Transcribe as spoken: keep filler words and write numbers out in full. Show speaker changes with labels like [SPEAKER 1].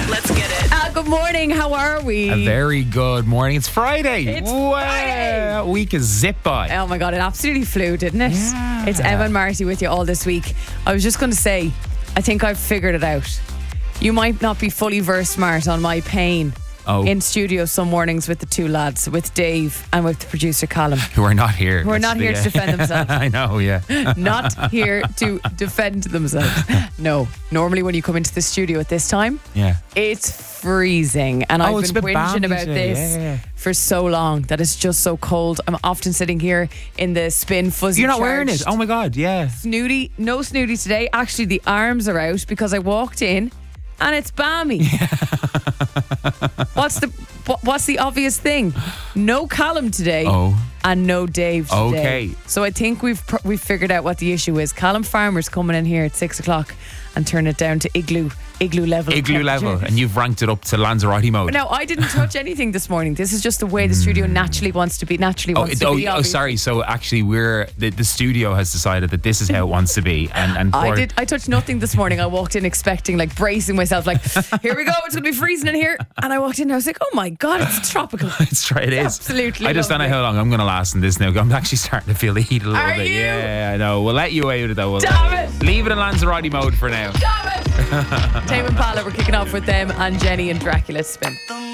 [SPEAKER 1] Let's get it.
[SPEAKER 2] Uh, good morning. How are we?
[SPEAKER 3] A very good morning. It's Friday.
[SPEAKER 2] It's
[SPEAKER 3] wow.
[SPEAKER 2] Friday.
[SPEAKER 3] That week is zip by.
[SPEAKER 2] Oh my God, it absolutely flew, didn't it?
[SPEAKER 3] Yeah.
[SPEAKER 2] It's Emma and Marty with you all this week. I was just going to say, I think I've figured it out. You might not be fully versed, Mart, on my pain
[SPEAKER 3] Oh.
[SPEAKER 2] in studio some mornings with the two lads, with Dave and with the producer Callum.
[SPEAKER 3] Who are not here.
[SPEAKER 2] Who are
[SPEAKER 3] That's
[SPEAKER 2] not
[SPEAKER 3] the-
[SPEAKER 2] here to defend themselves.
[SPEAKER 3] I know, yeah.
[SPEAKER 2] Not here to defend themselves. No. Normally when you come into the studio at this time,
[SPEAKER 3] Yeah.
[SPEAKER 2] it's freezing. And
[SPEAKER 3] Oh,
[SPEAKER 2] I've
[SPEAKER 3] it's
[SPEAKER 2] been
[SPEAKER 3] a bit
[SPEAKER 2] whinging
[SPEAKER 3] balmy
[SPEAKER 2] about
[SPEAKER 3] today,
[SPEAKER 2] this
[SPEAKER 3] yeah, yeah.
[SPEAKER 2] for so long that it's just so cold. I'm often sitting here in the spin fuzzy
[SPEAKER 3] You're not wearing it.
[SPEAKER 2] charged
[SPEAKER 3] Oh my God, yeah.
[SPEAKER 2] Snooty, no snooty today. Actually, the arms are out because I walked in and it's balmy. What's the what- What's the obvious thing? No Callum today.
[SPEAKER 3] Oh.
[SPEAKER 2] And no Dave today.
[SPEAKER 3] Okay.
[SPEAKER 2] So I think we've pr- we've figured out what the issue is. Callum Farmer's coming in here at six o'clock and turn it down to igloo igloo level.
[SPEAKER 3] Igloo level. And you've ranked it up to Lanzarote mode.
[SPEAKER 2] No, I didn't touch anything this morning. This is just the way the studio naturally wants to be. Naturally
[SPEAKER 3] Oh,
[SPEAKER 2] wants
[SPEAKER 3] it-
[SPEAKER 2] to
[SPEAKER 3] oh,
[SPEAKER 2] be.
[SPEAKER 3] oh,
[SPEAKER 2] obviously.
[SPEAKER 3] sorry. So actually, we're the, the studio has decided that this is how it wants to be, and and
[SPEAKER 2] I
[SPEAKER 3] poor-
[SPEAKER 2] did. I touched nothing this morning. I walked in expecting, like, bracing myself, like, here we go. It's gonna be freezing in here. And I walked in. and I was like, oh my God, it's tropical.
[SPEAKER 3] It's right. It is.
[SPEAKER 2] Absolutely
[SPEAKER 3] I just don't know
[SPEAKER 2] lovely.
[SPEAKER 3] how long I'm going to last in this now. I'm actually starting to feel the heat a little
[SPEAKER 2] Are
[SPEAKER 3] bit.
[SPEAKER 2] you?
[SPEAKER 3] Yeah, I know. We'll let you away with it though. We'll
[SPEAKER 2] Damn it.
[SPEAKER 3] Leave it in Lanzarote mode for now.
[SPEAKER 2] Damn it! Tame Impala, we're kicking off with them and Jenny and Dracula Spin.